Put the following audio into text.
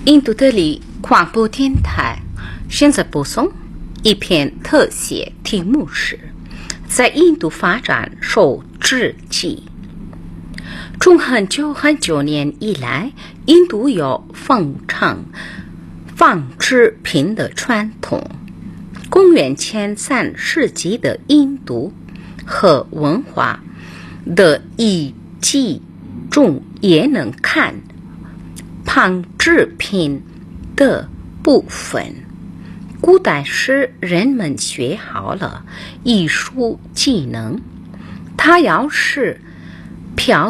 印度德里广播电台现在播送一篇特写，题目是在印度发展受制记。从很久年以来，印度有奉承纺织品的传统。公元前3世纪的印度和文化的遗迹中也能看纺织品的部分。古代时人们学好了艺术技能，他要是漂